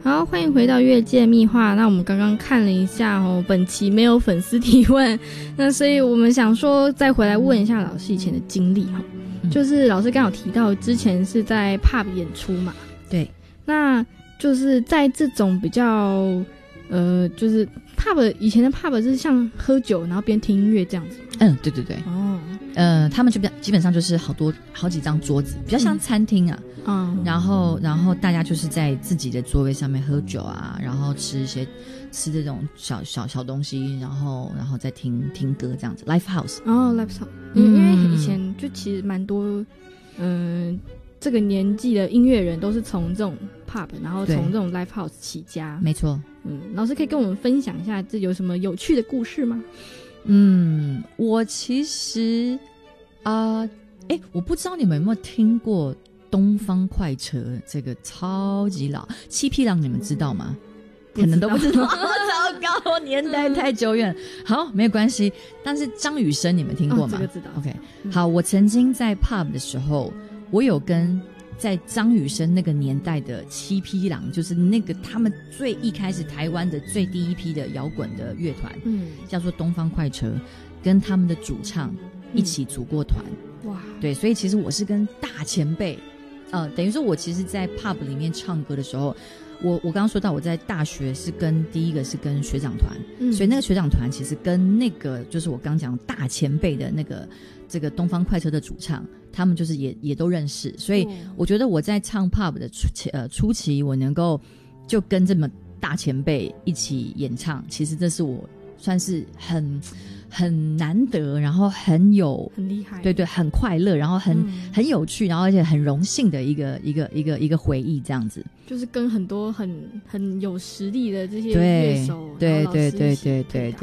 好，欢迎回到越界秘话。那我们刚刚看了一下本期没有粉丝提问，那所以我们想说再回来问一下老师以前的经历就是老师刚好提到之前是在 pub 演出嘛， 对， 那就是在这种比较就是 pub 以前的 pub 是像喝酒然后边听音乐这样子吗？ 对对对，他们就基本上就是好几张桌子，比较像餐厅啊。然后大家就是在自己的座位上面喝酒啊，然后吃这种小东西，然后再听歌这样子 ，live house。 live house，因为以前就其实蛮多，这个年纪的音乐人都是从这种 pub， 然后从这种 live house 起家。 没错。 老师可以跟我们分享一下这有什么有趣的故事吗？ 我其实我不知道你们有没有听过东方快车这个超级老七匹狼，你们知道吗？可能都不知道。糟糕，年代太久远。好，没有关系。但是张雨生你们听过吗？ 这个知道。 OK， 好，我曾经在 pub 的时候，我有跟在张雨生那个年代的七匹狼，就是那个他们最一开始台湾的最第一批的摇滚的乐团，叫做东方快车，跟他们的主唱一起组过团。 哇， 对，所以其实我是跟大前辈等于说我其实在 pub 里面唱歌的时候，我刚刚说到我在大学是第一个是跟学长团，所以那个学长团其实跟那个就是我刚讲大前辈的这个东方快车的主唱，他们就是也都认识，所以我觉得我在唱 pub 的初期，我能够就跟这么大前辈一起演唱，其实这是我算是很难得，然后很厉害， 对对，很快乐，然后很有趣，然后而且很荣幸的一个回忆，这样子。就是跟很多很有实力的这些乐手，对，